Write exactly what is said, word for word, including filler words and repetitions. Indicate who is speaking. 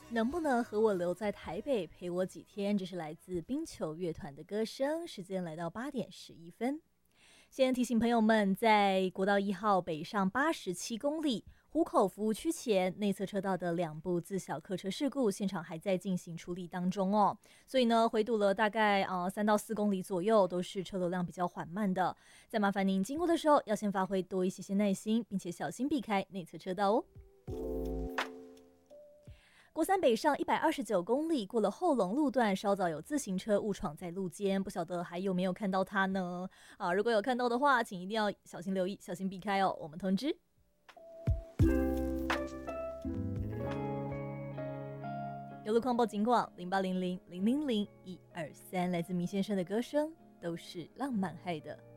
Speaker 1: 能不能和我留在台北陪我几天？这是来自冰球乐团的歌声。时间来到八点十一分。先提醒朋友们，在国道一号北上八十七公里湖口服务区前内侧车道的两部自小客车事故，现场还在进行处理当中哦。所以呢，回堵了大概呃三到四公里左右，都是车流量比较缓慢的。再麻烦您经过的时候，要先发挥多一些些耐心，并且小心避开内侧车道哦。国三北上一百二十九公里，过了后龙路段，稍早有自行车误闯在路肩，不晓得还有没有看到它呢？啊，如果有看到的话，请一定要小心留意，小心避开哦。我们通知。有路况报警广零八零零零零零一二三，来自迷先生的歌声，都是浪漫害的。